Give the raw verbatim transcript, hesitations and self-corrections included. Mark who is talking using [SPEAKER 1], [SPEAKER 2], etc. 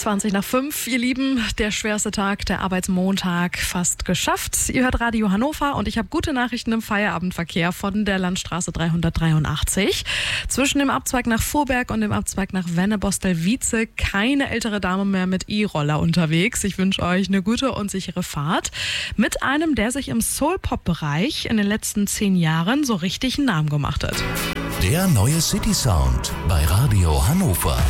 [SPEAKER 1] zwanzig nach fünf, ihr Lieben, der schwerste Tag, der Arbeitsmontag, fast geschafft. Ihr hört Radio Hannover und ich habe gute Nachrichten im Feierabendverkehr von der Landstraße dreihundertdreiundachtzig. Zwischen dem Abzweig nach Vorberg und dem Abzweig nach Wennebostel-Wietze keine ältere Dame mehr mit E-Roller unterwegs. Ich wünsche euch eine gute und sichere Fahrt mit einem, der sich im Soul-Pop-Bereich in den letzten zehn Jahren so richtig einen Namen gemacht hat.
[SPEAKER 2] Der neue City Sound bei Radio Hannover.